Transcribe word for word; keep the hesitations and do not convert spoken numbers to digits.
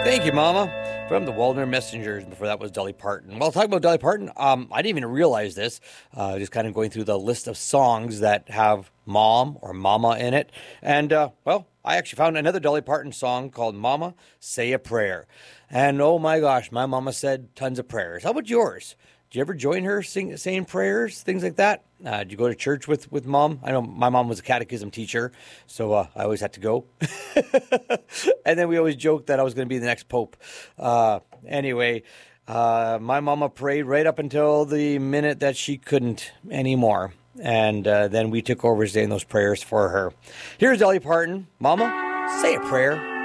Thank you, Mama. From the Waldner Messengers. Before that was Dolly Parton. Well, talking about Dolly Parton, um, I didn't even realize this. Uh, just kind of going through the list of songs that have mom or mama in it. And, uh, well, I actually found another Dolly Parton song called Mama, Say a Prayer. And, oh my gosh, my mama said tons of prayers. How about yours? Did you ever join her sing, saying prayers, things like that? Uh, did you go to church with, with mom? I know my mom was a catechism teacher, so uh, I always had to go. And then we always joked that I was going to be the next pope. Uh, anyway, uh, my mama prayed right up until the minute that she couldn't anymore. And uh, then we took over saying those prayers for her. Here's Dolly Parton. Mama, say a prayer.